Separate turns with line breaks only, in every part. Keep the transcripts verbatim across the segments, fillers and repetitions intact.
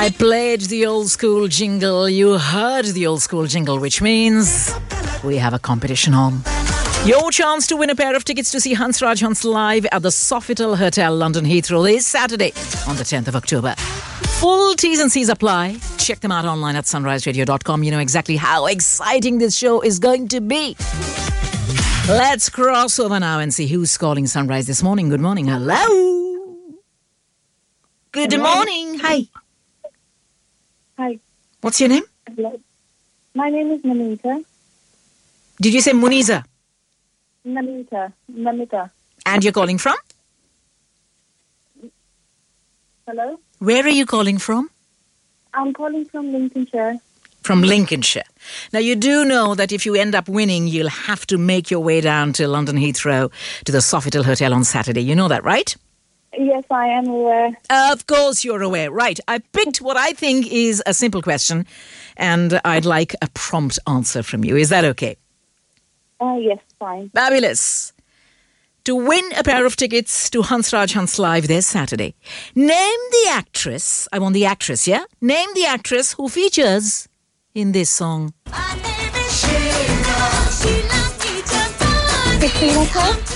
I played the old school jingle. You heard the old school jingle, which means we have a competition on. Your chance to win a pair of tickets to see Hansraj Hans live at the Sofitel Hotel, London Heathrow, this Saturday on the tenth of October. Full T's and C's apply. Check them out online at sunrise radio dot com. You know exactly how exciting this show is going to be. Let's cross over now and see who's calling Sunrise this morning. Good morning. Hello. Good Hello. morning. Hi.
Hi.
What's your name?
Hello. My name is Namita.
Did you say Muniza?
Namita. Namita.
And you're calling from?
Hello?
Where are you calling from?
I'm calling from Lincolnshire.
From Lincolnshire. Now, you do know that if you end up winning, you'll have to make your way down to London Heathrow to the Sofitel Hotel on Saturday. You know that, right?
Yes, I am aware.
Of course you're aware. Right. I picked what I think is a simple question, and I'd like a prompt answer from you. Is that okay?
Uh, yes, fine.
Fabulous. To win a pair of tickets to Hansraj Hans Live this Saturday, name the actress. I want the actress, yeah? Name the actress who features in this song.
Katrina Kaif?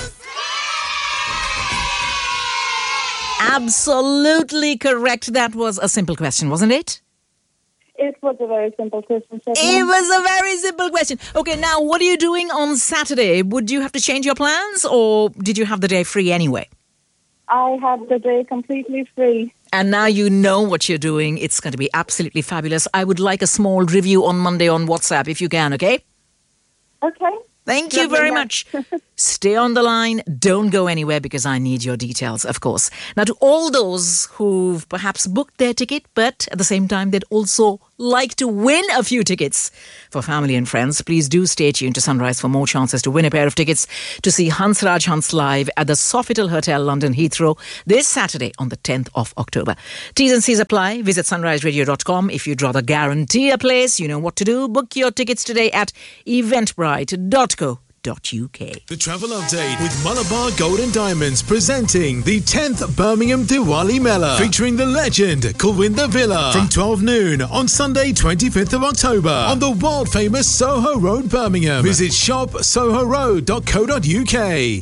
Absolutely correct. That was a simple question, wasn't it?
It was a very simple question.
It was a very simple question. Okay, now what are you doing on Saturday? Would you have to change your plans or did you have the day free anyway?
I had the day completely free.
And now you know what you're doing. It's going to be absolutely fabulous. I would like a small review on Monday on WhatsApp if you can, okay?
Okay.
Thank you very much. Stay on the line. Don't go anywhere because I need your details, of course. Now, to all those who've perhaps booked their ticket, but at the same time, they'd also like to win a few tickets for family and friends, please do stay tuned to Sunrise for more chances to win a pair of tickets to see Hansraj Hans live at the Sofitel Hotel, London Heathrow, this Saturday on the tenth of October. T's and C's apply. Visit sunrise radio dot com. If you'd rather guarantee a place, you know what to do. Book your tickets today at eventbrite dot co. .uk.
The travel update with Malabar Gold and Diamonds presenting the tenth Birmingham Diwali Mela featuring the legend Kulwinder Villa from twelve noon on Sunday twenty-fifth of October on the world famous Soho Road, Birmingham. Visit shop soho road dot co dot uk.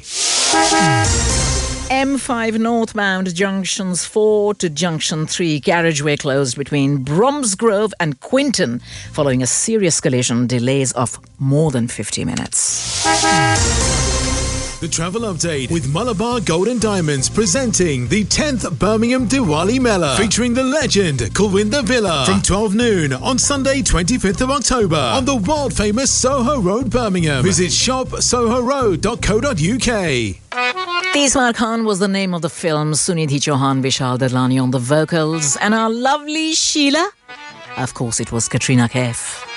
M five northbound junctions four to junction three carriageway closed between Bromsgrove and Quinton following a serious collision, delays of more than fifty minutes.
The travel update with Malabar Gold and Diamonds presenting the tenth Birmingham Diwali Mela featuring the legend Kulwinder Villa from twelve noon on Sunday twenty-fifth of October on the world famous Soho Road, Birmingham. Visit shop soho road dot co dot uk.
Tismar Khan was the name of the film. Sunidhi Chauhan, Vishal Dadlani on the vocals, and our lovely Sheila. Of course, it was Katrina Kaif.